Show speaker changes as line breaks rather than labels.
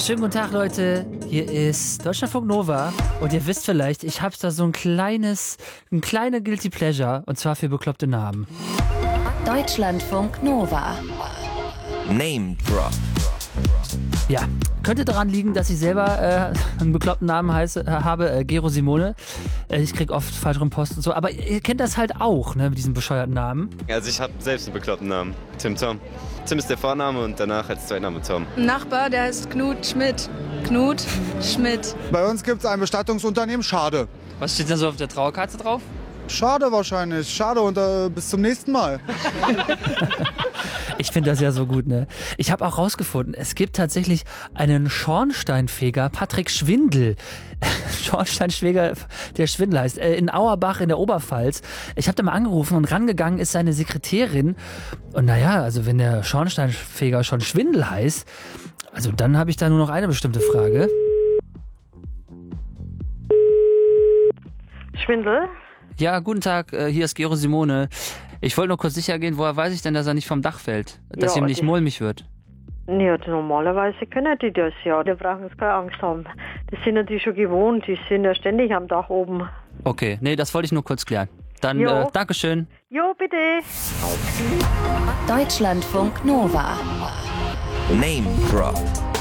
Schönen guten Tag, Leute. Hier ist Deutschlandfunk Nova. Und ihr wisst vielleicht, ich habe da so ein kleiner Guilty Pleasure. Und zwar für bekloppte Namen.
Deutschlandfunk Nova.
Name Drop.
Ja, könnte daran liegen, dass ich selber einen bekloppten Namen habe, Gero Simone. Ich krieg oft falsch rum Post und so. Aber ihr kennt das halt auch, ne, mit diesen bescheuerten Namen.
Also ich habe selbst einen bekloppten Namen. Tim Tom. Tim ist der Vorname und danach als Zweitname Tom.
Ein Nachbar, der heißt Knut Schmidt. Knut Schmidt.
Bei uns gibt es ein Bestattungsunternehmen, Schade.
Was steht denn so auf der Trauerkarte drauf?
Schade wahrscheinlich. Schade und bis zum nächsten Mal.
Ich finde das ja so gut, ne? Ich habe auch rausgefunden, es gibt tatsächlich einen Schornsteinfeger, Patrick Schwindel. Schornsteinfeger, der Schwindel heißt, in Auerbach in der Oberpfalz. Ich habe da mal angerufen und rangegangen ist seine Sekretärin. Und naja, also wenn der Schornsteinfeger schon Schwindel heißt, also dann habe ich da nur noch eine bestimmte Frage.
Schwindel?
Ja, guten Tag, hier ist Gero Simone. Ich wollte nur kurz sicher gehen, woher weiß ich denn, dass er nicht vom Dach fällt? Dass ihm nicht mulmig wird?
Ja, normalerweise können die das ja. Die brauchen jetzt keine Angst haben. Das sind ja die schon gewohnt. Die sind ja ständig am Dach oben.
Okay, nee, das wollte ich nur kurz klären. Dann,
Jo.
Dankeschön.
Jo, bitte.
Deutschlandfunk Nova.
Name Drop.